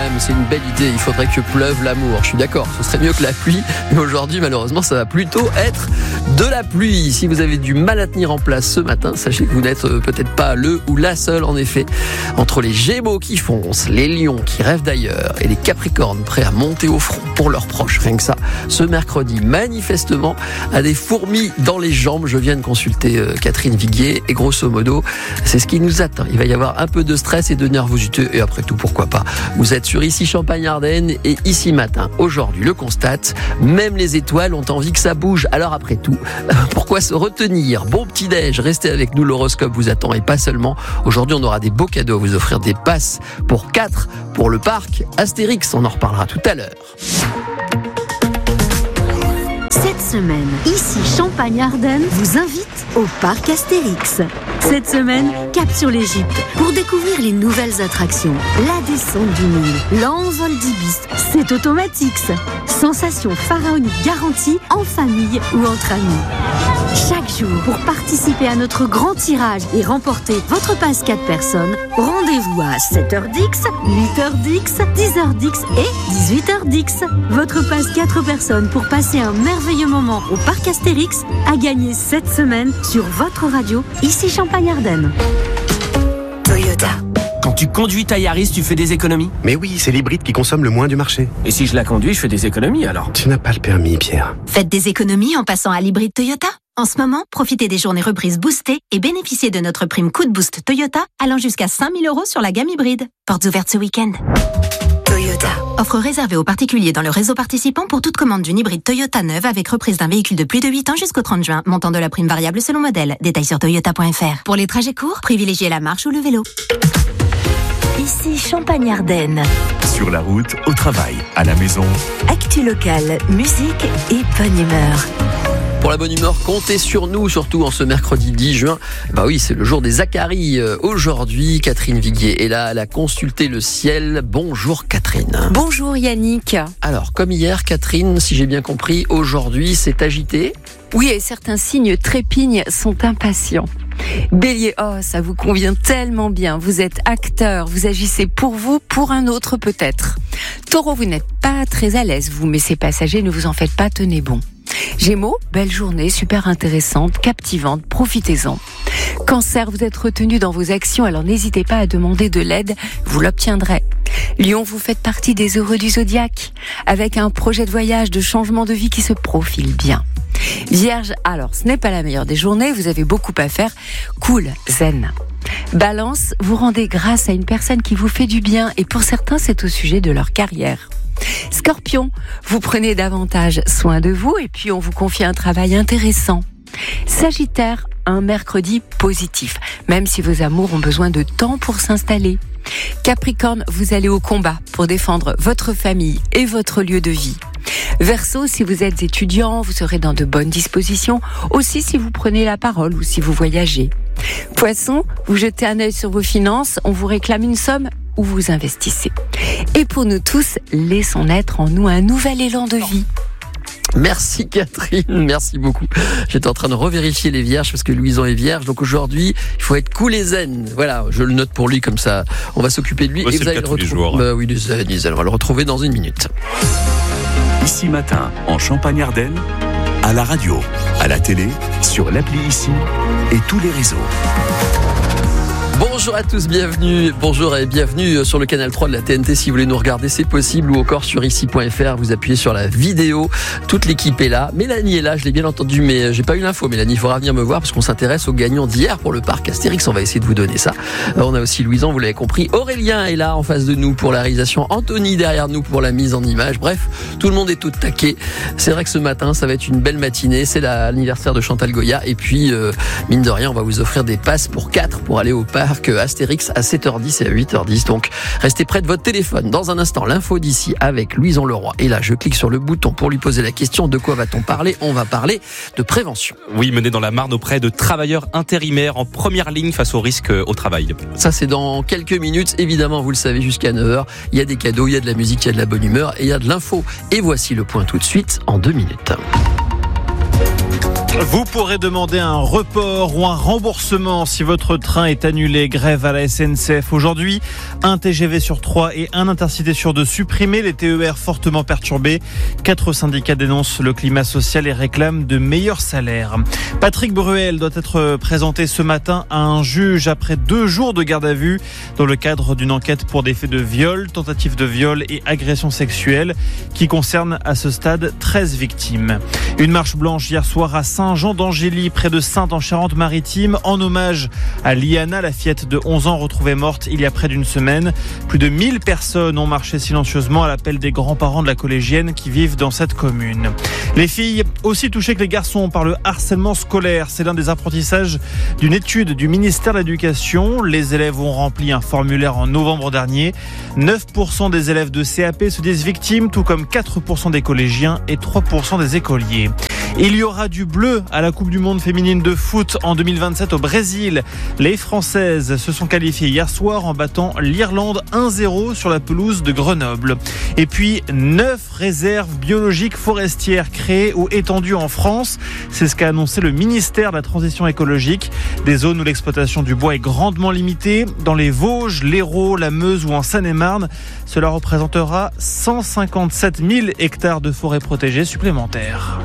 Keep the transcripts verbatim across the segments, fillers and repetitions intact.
même, c'est une belle idée. Il faudrait que pleuve l'amour. Je suis d'accord, ce serait mieux que la pluie. Mais aujourd'hui, malheureusement, ça va plutôt être de la pluie. Si vous avez du mal à tenir en place ce matin, sachez que vous n'êtes peut-être pas le ou la seule, en effet. Entre les Gémeaux qui foncent, les Lions qui rêvent d'ailleurs et les Capricornes prêts à monter au front pour leurs proches, rien que ça, ce mercredi, manifestement, a des fourmis dans les jambes. Je viens de consulter euh, Catherine Viguier et grosso modo, c'est ce qui nous attend. Il va y avoir un peu de stress et de nervosité et après tout, pourquoi pas. Vous êtes sur Ici Champagne-Ardenne et Ici Matin. Aujourd'hui, le constate, même les étoiles ont envie que ça bouge. Alors après tout, pourquoi se retenir? Bon petit-déj, restez avec nous, l'horoscope vous attend et pas seulement. Aujourd'hui, on aura des beaux cadeaux à vous offrir, des passes pour quatre pour le parc Astérix. On en reparlera tout à l'heure. Cette semaine, Ici Champagne-Ardenne vous invite au parc Astérix. Cette semaine, cap sur l'Égypte pour découvrir les nouvelles attractions. La descente du Nil, l'envol d'Ibis, c'est automatique. Sensation pharaonique garantie en famille ou entre amis. Chaque jour, pour participer à notre grand tirage et remporter votre passe quatre personnes, rendez-vous à sept heures dix, huit heures dix, dix heures dix et dix-huit heures dix. Votre passe quatre personnes pour passer un merveilleux moment au parc Astérix a gagné cette semaine sur votre radio, Ici Champagne-Ardenne. Toyota. Quand tu conduis ta Yaris, tu fais des économies? Mais oui, c'est l'hybride qui consomme le moins du marché. Et si je la conduis, je fais des économies alors? Tu n'as pas le permis, Pierre. Faites des économies en passant à l'hybride Toyota. En ce moment, profitez des journées reprises boostées et bénéficiez de notre prime Coup de Boost Toyota allant jusqu'à cinq mille euros sur la gamme hybride. Portes ouvertes ce week-end. Toyota. Offre réservée aux particuliers dans le réseau participant pour toute commande d'une hybride Toyota neuve avec reprise d'un véhicule de plus de huit ans jusqu'au trente juin. Montant de la prime variable selon modèle. Détails sur toyota point f r. Pour les trajets courts, privilégiez la marche ou le vélo. Ici Champagne-Ardenne. Sur la route, au travail, à la maison. Actu locale, musique et bonne humeur. Pour la bonne humeur, comptez sur nous, surtout en ce mercredi dix juin. Bah oui, c'est le jour des Zacharies. Aujourd'hui, Catherine Viguier est là, elle a consulté le ciel. Bonjour Catherine. Bonjour Yannick. Alors, comme hier, Catherine, si j'ai bien compris, aujourd'hui c'est agité. Oui, et certains signes trépignes sont impatients. Bélier, oh, ça vous convient tellement bien. Vous êtes acteur, vous agissez pour vous, pour un autre peut-être. Taureau, vous n'êtes pas très à l'aise, vous, mais ces passagers, ne vous en faites pas, tenez bon. Gémeaux, belle journée, super intéressante, captivante, profitez-en. Cancer, vous êtes retenu dans vos actions, alors n'hésitez pas à demander de l'aide, vous l'obtiendrez. Lion, vous faites partie des heureux du zodiaque, avec un projet de voyage, de changement de vie qui se profile bien. Vierge, alors ce n'est pas la meilleure des journées, vous avez beaucoup à faire, cool, zen. Balance, vous rendez grâce à une personne qui vous fait du bien, et pour certains c'est au sujet de leur carrière. Scorpion, vous prenez davantage soin de vous et puis on vous confie un travail intéressant. Sagittaire, un mercredi positif, même si vos amours ont besoin de temps pour s'installer. Capricorne, vous allez au combat pour défendre votre famille et votre lieu de vie. Verseau, si vous êtes étudiant, vous serez dans de bonnes dispositions, aussi si vous prenez la parole ou si vous voyagez. Poisson, vous jetez un œil sur vos finances, on vous réclame une somme où vous investissez. Et pour nous tous, laissons naître en nous un nouvel élan de vie. Merci Catherine, merci beaucoup. J'étais en train de revérifier les vierges parce que Louison est vierge, donc aujourd'hui il faut être cool et zen. Voilà, je le note pour lui comme ça, on va s'occuper de lui. Ouais, et c'est vous allez le cas le tous les retrouver. jours. Bah oui, les zen, les zen, on va le retrouver dans une minute. Ici Matin, en Champagne-Ardenne, à la radio, à la télé, sur l'appli Ici et tous les réseaux. Bonjour à tous, bienvenue, bonjour et bienvenue sur le canal trois de la T N T si vous voulez nous regarder, c'est possible, ou encore sur ici point f r, vous appuyez sur la vidéo, toute l'équipe est là. Mélanie est là, je l'ai bien entendu, mais j'ai pas eu l'info. Mélanie, il faudra venir me voir parce qu'on s'intéresse aux gagnants d'hier pour le parc Astérix, on va essayer de vous donner ça. On a aussi Louison, vous l'avez compris, Aurélien est là en face de nous pour la réalisation, Anthony derrière nous pour la mise en image, bref, tout le monde est au taquet. C'est vrai que ce matin, ça va être une belle matinée, c'est l'anniversaire de Chantal Goya, et puis, euh, mine de rien, on va vous offrir des passes pour quatre pour aller au parc Astérix à sept heures dix et à huit heures dix. Donc, restez près de votre téléphone. Dans un instant, l'info d'ici avec Louison Leroy. Et là, je clique sur le bouton pour lui poser la question. De quoi va-t-on parler? On va parler de prévention. Oui, mener dans la Marne auprès de travailleurs intérimaires en première ligne face au risque au travail. Ça, c'est dans quelques minutes. Évidemment, vous le savez, jusqu'à neuf heures. Il y a des cadeaux, il y a de la musique, il y a de la bonne humeur et il y a de l'info. Et voici le point tout de suite en deux minutes. Vous pourrez demander un report ou un remboursement si votre train est annulé. Grève à la S N C F aujourd'hui. Un T G V sur trois et un Intercité sur deux supprimés. Les T E R fortement perturbés. Quatre syndicats dénoncent le climat social et réclament de meilleurs salaires. Patrick Bruel doit être présenté ce matin à un juge après deux jours de garde à vue dans le cadre d'une enquête pour des faits de viol, tentative de viol et agression sexuelle qui concerne à ce stade treize victimes. Une marche blanche hier soir à Saint-Jean d'Angély, près de Saintes en Charente-Maritime, en hommage à Liana, la fillette de onze ans retrouvée morte il y a près d'une semaine. Plus de mille personnes ont marché silencieusement à l'appel des grands-parents de la collégienne qui vivent dans cette commune. Les filles aussi touchées que les garçons par le harcèlement scolaire. C'est l'un des apprentissages d'une étude du ministère de l'Éducation. Les élèves ont rempli un formulaire en novembre dernier. neuf pour cent des élèves de C A P se disent victimes, tout comme quatre pour cent des collégiens et trois pour cent des écoliers. Il y aura du bleu à la Coupe du Monde féminine de foot en deux mille vingt-sept au Brésil. Les Françaises se sont qualifiées hier soir en battant l'Irlande un zéro sur la pelouse de Grenoble. Et puis, neuf réserves biologiques forestières créées ou étendues en France. C'est ce qu'a annoncé le ministère de la Transition écologique. Des zones où l'exploitation du bois est grandement limitée. Dans les Vosges, l'Hérault, la Meuse ou en Seine-et-Marne, cela représentera cent cinquante-sept mille hectares de forêts protégées supplémentaires.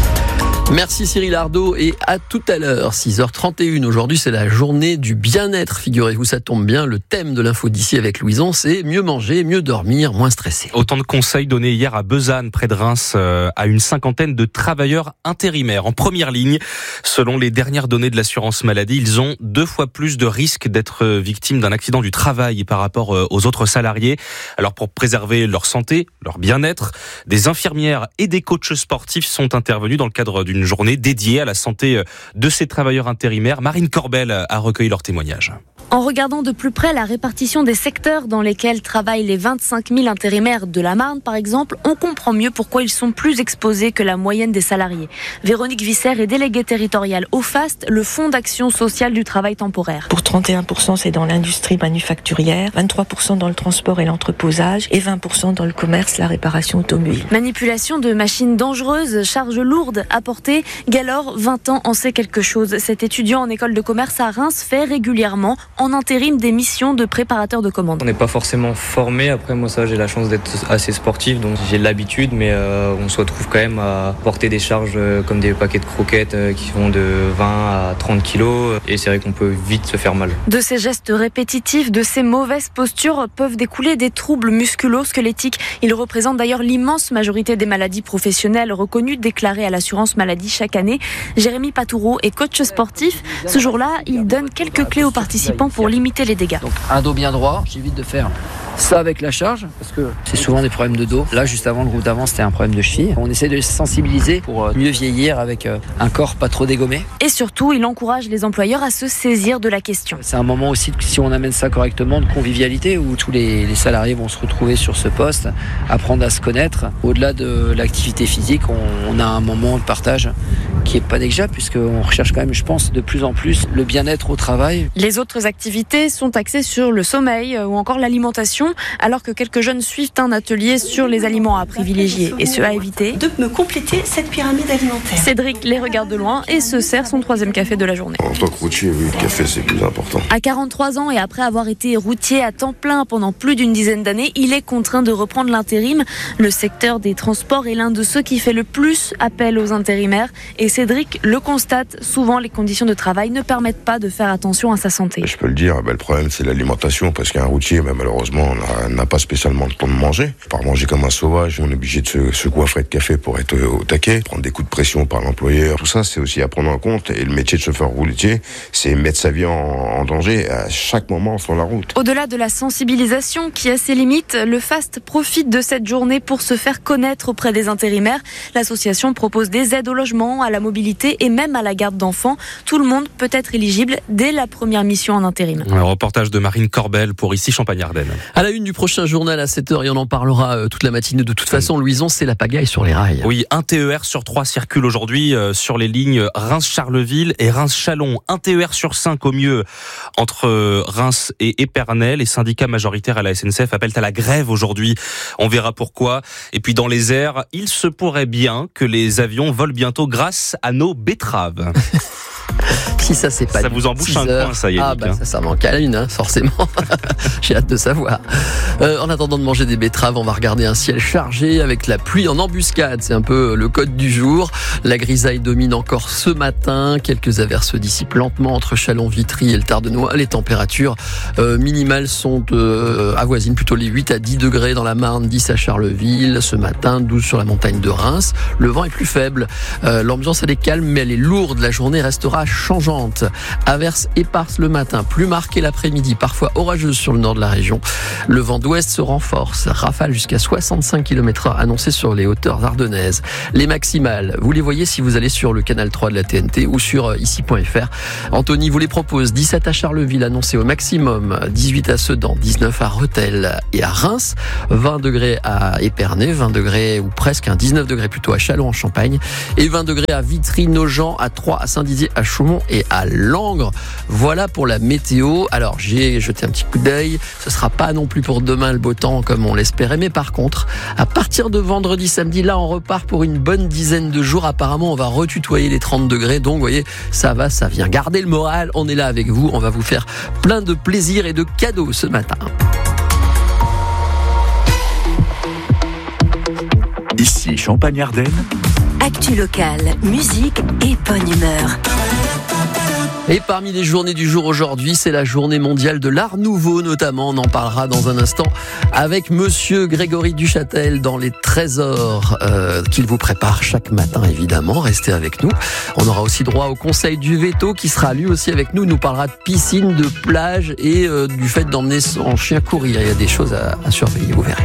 Merci Cyril Ardo et à tout à l'heure, six heures trente et une. Aujourd'hui, c'est la journée du bien-être. Figurez-vous, ça tombe bien. Le thème de l'info d'ici avec Louison, c'est mieux manger, mieux dormir, moins stresser. Autant de conseils donnés hier à Besanne, près de Reims, euh, à une cinquantaine de travailleurs intérimaires. En première ligne, selon les dernières données de l'assurance maladie, ils ont deux fois plus de risques d'être victimes d'un accident du travail par rapport aux autres salariés. Alors pour préserver leur santé, leur bien-être, des infirmières et des coachs sportifs sont intervenus dans le cadre d'une une journée dédiée à la santé de ces travailleurs intérimaires. Marine Corbel a recueilli leurs témoignages. En regardant de plus près la répartition des secteurs dans lesquels travaillent les vingt-cinq mille intérimaires de la Marne, par exemple, on comprend mieux pourquoi ils sont plus exposés que la moyenne des salariés. Véronique Visser est déléguée territoriale au FAST, le Fonds d'action sociale du travail temporaire. Pour trente et un pour cent, c'est dans l'industrie manufacturière, vingt-trois pour cent dans le transport et l'entreposage et vingt pour cent dans le commerce, la réparation automobile. Manipulation de machines dangereuses, charges lourdes à porter. Galore, vingt ans, en sait quelque chose. Cet étudiant en école de commerce à Reims fait régulièrement en intérim des missions de préparateur de commandes. On n'est pas forcément formé. Après, moi, ça, j'ai la chance d'être assez sportif, donc j'ai l'habitude, mais euh, on se retrouve quand même à porter des charges euh, comme des paquets de croquettes euh, qui vont de vingt à trente kilos, et c'est vrai qu'on peut vite se faire mal. De ces gestes répétitifs, de ces mauvaises postures peuvent découler des troubles musculo-squelettiques. Ils représentent d'ailleurs l'immense majorité des maladies professionnelles reconnues, déclarées à l'assurance maladie chaque année. Jérémy Patoureau est coach sportif. Ce jour-là, il donne quelques clés aux participants pour limiter les dégâts. Donc un dos bien droit, j'évite de faire ça avec la charge parce que c'est souvent des problèmes de dos. Là, juste avant le groupe d'avant, c'était un problème de cheville. On essaie de sensibiliser pour mieux vieillir avec un corps pas trop dégommé. Et surtout, il encourage les employeurs à se saisir de la question. C'est un moment aussi, si on amène ça correctement, de convivialité où tous les, les salariés vont se retrouver sur ce poste, apprendre à se connaître. Au-delà de l'activité physique, on, on a un moment de partage qui est pas négligeable puisqu'on recherche quand même, je pense, de plus en plus le bien-être au travail. Les autres activités sont axées sur le sommeil ou encore l'alimentation, alors que quelques jeunes suivent un atelier sur les aliments à privilégier et ceux à éviter. De me compléter cette pyramide alimentaire. Cédric les regarde de loin et se sert son troisième café de la journée. En tant que routier, oui, le café c'est plus important. À quarante-trois ans et après avoir été routier à temps plein pendant plus d'une dizaine d'années, il est contraint de reprendre l'intérim. Le secteur des transports est l'un de ceux qui fait le plus appel aux intérimaires et Cédric le constate, souvent les conditions de travail ne permettent pas de faire attention à sa santé. Je peux le dire, ben, le problème c'est l'alimentation parce qu'un routier, ben, malheureusement, on n'a pas spécialement le temps de manger. Par manger comme un sauvage, on est obligé de se, se coiffer de café pour être au taquet, prendre des coups de pression par l'employeur. Tout ça, c'est aussi à prendre en compte. Et le métier de chauffeur routier, c'est mettre sa vie en, en danger à chaque moment sur la route. Au-delà de la sensibilisation qui a ses limites, le FAST profite de cette journée pour se faire connaître auprès des intérimaires. L'association propose des aides au logement, à la mobilité et même à la garde d'enfants. Tout le monde peut être éligible dès la première mission en intérim. Un reportage de Marine Corbel pour ici Champagne-Ardenne. À la une du prochain journal à sept heures, et on en parlera toute la matinée. De toute façon, Louison, c'est la pagaille sur les rails. Oui, un T E R sur trois circule aujourd'hui euh, sur les lignes Reims-Charleville et Reims-Chalon. Un T E R sur cinq au mieux entre euh, Reims et Épernay. Les syndicats majoritaires à la S N C F appellent à la grève aujourd'hui. On verra pourquoi. Et puis dans les airs, il se pourrait bien que les avions volent bientôt grâce grâce à nos betteraves. Si ça c'est pas ça vous en bouche un coin, ça y est. Ah bah ça, ça manque à une, hein, forcément. J'ai hâte de savoir. Euh, en attendant de manger des betteraves, on va regarder un ciel chargé avec la pluie en embuscade. C'est un peu le code du jour. La grisaille domine encore ce matin. Quelques averses se dissipent lentement entre Châlons-Vitry et le Tardenois. Les températures euh, minimales sont euh, avoisinent plutôt les huit à dix degrés dans la Marne, dix à Charleville. Ce matin, douze sur la montagne de Reims. Le vent est plus faible. Euh, l'ambiance elle est calme, mais elle est lourde. La journée restera changeante. Averses éparses le matin, plus marquées l'après-midi, parfois orageuses sur le nord de la région. Le vent d'ouest se renforce, rafale jusqu'à soixante-cinq kilomètres heure annoncées sur les hauteurs ardennaises. Les maximales, vous les voyez si vous allez sur le canal trois de la T N T ou sur ici point f r. Anthony vous les propose, dix-sept à Charleville annoncé au maximum, dix-huit à Sedan, dix-neuf à Rethel et à Reims, vingt degrés à Épernay, vingt degrés ou presque, un dix-neuf degrés plutôt à Châlons en Champagne et vingt degrés à Vitry, Nogent, à Troyes, à Saint-Dizier, à Chaumont et à Langres. Voilà pour la météo. Alors j'ai jeté un petit coup d'œil. Ce sera pas non plus pour demain le beau temps comme on l'espérait, mais par contre, à partir de vendredi, samedi, là on repart pour une bonne dizaine de jours. Apparemment, on va retutoyer les trente degrés. Donc, vous voyez, ça va, ça vient. Gardez le moral. On est là avec vous. On va vous faire plein de plaisir et de cadeaux ce matin. Ici Champagne-Ardenne. Actu locale, musique et bonne humeur. Et parmi les journées du jour aujourd'hui, c'est la journée mondiale de l'art nouveau notamment. On en parlera dans un instant avec monsieur Grégory Duchâtel dans les trésors euh, qu'il vous prépare chaque matin évidemment. Restez avec nous. On aura aussi droit au conseil du veto qui sera lui aussi avec nous. Il nous parlera de piscine, de plage et euh, du fait d'emmener son chien courir. Il y a des choses à, à surveiller, vous verrez.